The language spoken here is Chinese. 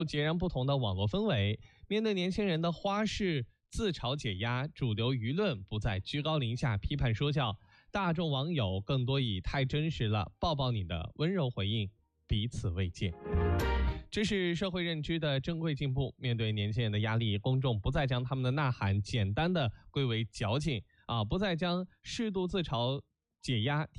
截然不同的网络氛围。面对年轻人的花式自嘲解压，主流舆论不再居高临下批判说教，大众网友更多以太真实了，抱抱你的温柔回应，彼此慰藉。这是社会认知的珍贵进步。面对年轻人的压力，公众不再将他们的呐喊简单的归为矫情不再将适度自嘲解压